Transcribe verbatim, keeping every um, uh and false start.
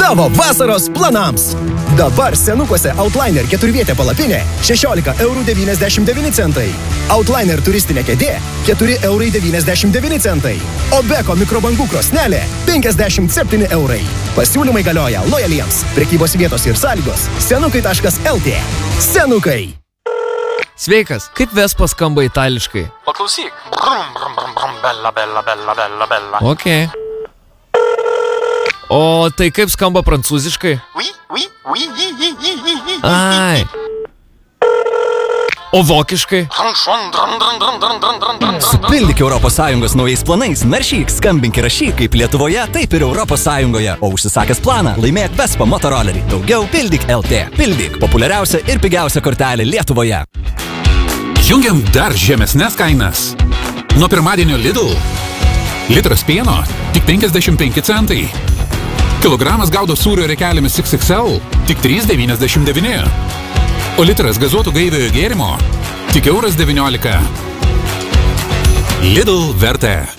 tavo vasaros planams. Dabar senukuose Outliner keturvietė palapinė šešiolika eurų devyniasdešimt devyni centai. Outliner turistinė kėdė keturi eurai devyniasdešimt devyni centai. O Beko mikrobangų krosnelė penkiasdešimt septyni eurai. Pasiūlymai galioja lojaliems. Prekybos vietos ir sąlygos senukai taškas lt. Senukai. Sveikas, kaip Vespa skamba itališkai? Paklausyk. Brum, brum, brum, brum, bella, bella, bella, bella, bella. Ok. O tai kaip skamba prancūziškai? Oui, oui, oui, oui, oui, oui, oui, oui. Ai. O vokiškai? Supildyk Europos Sąjungos naujais planais, naršyk, skambink ir rašyk kaip Lietuvoje, taip ir Europos Sąjungoje. O užsisakęs planą, laimėk Vespa motorolerį. Daugiau pildyk L T. Pildyk populiariausia ir pigiausia kortelė Lietuvoje. Jungiam dar žemesnes kainas. Nuo pirmadienio Lidl. Litras pieno tik penkiasdešimt penki centai. Kilogramas gaudo sūrio rekelėmis X X L tik trys devyniasdešimt devyni. O litras gazuotų gaiviojo gėrimo tik euras devyniolika. Lidl vertė.